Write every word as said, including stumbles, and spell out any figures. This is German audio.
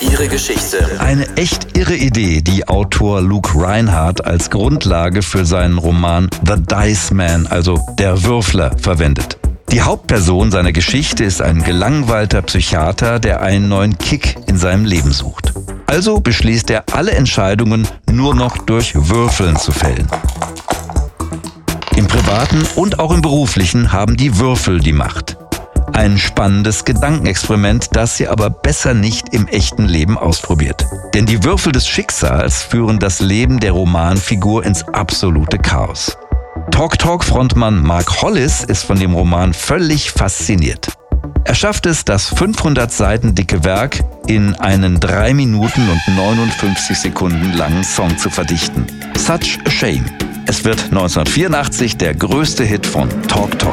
Ihre Geschichte. Eine echt irre Idee, die Autor Luke Rhinehart als Grundlage für seinen Roman The Dice Man, also der Würfler, verwendet. Die Hauptperson seiner Geschichte ist ein gelangweilter Psychiater, der einen neuen Kick in seinem Leben sucht. Also beschließt er, alle Entscheidungen nur noch durch Würfeln zu fällen. Im Privaten und auch im Beruflichen haben die Würfel die Macht. Ein spannendes Gedankenexperiment, das ihr aber besser nicht im echten Leben ausprobiert. Denn die Würfel des Schicksals führen das Leben der Romanfigur ins absolute Chaos. Talk Talk-Frontmann Mark Hollis ist von dem Roman völlig fasziniert. Er schafft es, das fünfhundert Seiten dicke Werk in einen drei Minuten und neunundfünfzig Sekunden langen Song zu verdichten. Such a Shame. Es wird neunzehnhundertvierundachtzig der größte Hit von Talk Talk.